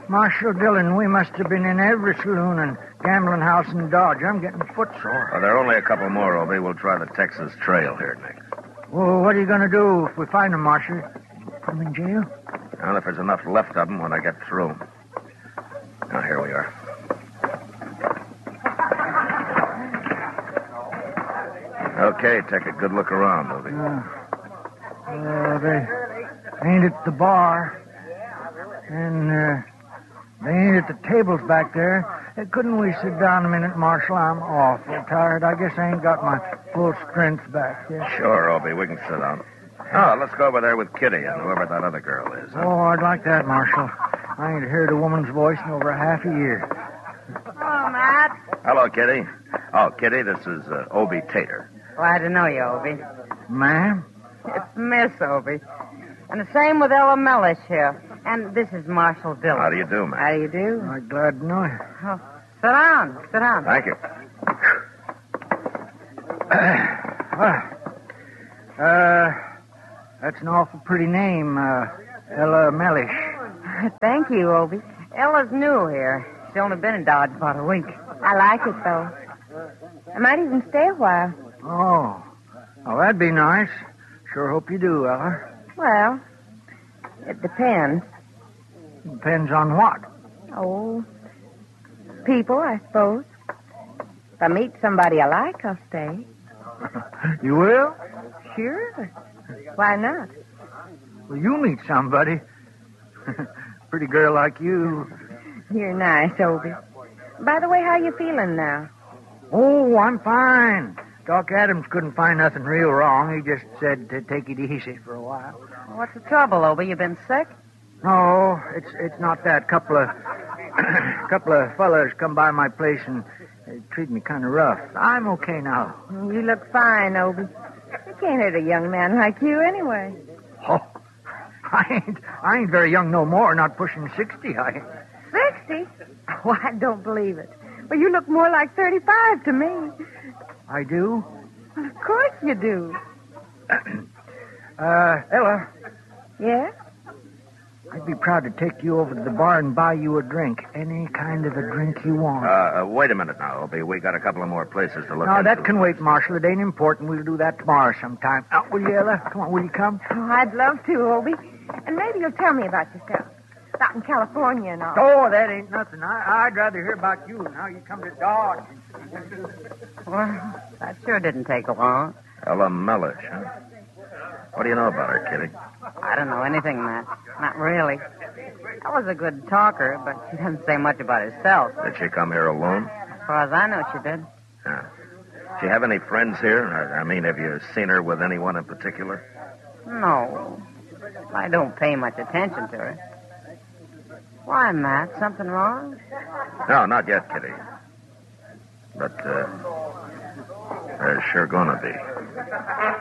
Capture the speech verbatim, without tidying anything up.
Marshal Dillon, we must have been in every saloon and gambling house in Dodge. I'm getting footsore. Well, there are only a couple more, Obie. We'll try the Texas Trail here next. Well, what are you going to do if we find them, Marshal? Put them in jail? Well, if there's enough left of them when I get through. Now, here we are. Okay, take a good look around, Obie. Uh, uh, they ain't at the bar. And uh, they ain't at the tables back there. Uh, couldn't we sit down a minute, Marshal? I'm awful tired. I guess I ain't got my full strength back yet. Sure, Obie. We can sit down. Oh, let's go over there with Kitty and whoever that other girl is. Huh? Oh, I'd like that, Marshal. I ain't heard a woman's voice in over half a year. Hello, Matt. Hello, Kitty. Oh, Kitty, this is uh, Obie Tater. Glad to know you, Obie. Ma'am? It's Miss Obie. And the same with Ella Mellish here. And this is Marshal Dillon. How do you do, man? How do you do? I'm glad to know you. Oh, sit down. Sit down. Thank you. uh, that's an awful pretty name, uh, Ella Mellish. Thank you, Obie. Ella's new here. She's only been in Dodge about a week. I like it, though. I might even stay a while. Oh. Oh, that'd be nice. Sure hope you do, Ella. Well, it depends. Depends on what? Oh, people, I suppose. If I meet somebody I like, I'll stay. You will? Sure. Why not? Well, you meet somebody. Pretty girl like you. You're nice, Obie. By the way, how you feeling now? Oh, I'm fine. Doc Adams couldn't find nothing real wrong. He just said to take it easy for a while. What's the trouble, Obie? You been sick? No, it's it's not that. Couple of couple of fellas come by my place and they treat me kind of rough. I'm okay now. You look fine, Obie. You can't hurt a young man like you anyway. Oh, I ain't I ain't very young no more. Not pushing sixty. I ain't. Sixty? Oh, I don't believe it. Well, you look more like thirty-five to me. I do? Well, of course you do. uh, Ella. Yeah? I'd be proud to take you over to the bar and buy you a drink. Any kind of a drink you want. Uh, uh, wait a minute now, Obie. We got a couple of more places to look No, into. that can wait, Marshal. It ain't important. We'll do that tomorrow sometime. Out will you, Ella? Come on, will you come? Oh, I'd love to, Obie. And maybe you'll tell me about yourself. Out in California and all. Oh, that ain't nothing. I, I'd rather hear about you and how you come to Dodge. Well, that sure didn't take long. Ella Mellish, huh? What do you know about her, Kitty? I don't know anything, Matt. Not really. I was a good talker, but she doesn't say much about herself. Did she come here alone? As far as I know, she did. Yeah. Does she have any friends here? I, I mean, have you seen her with anyone in particular? No. I don't pay much attention to her. Why, Matt? Something wrong? No, not yet, Kitty. But, uh, there's sure gonna be.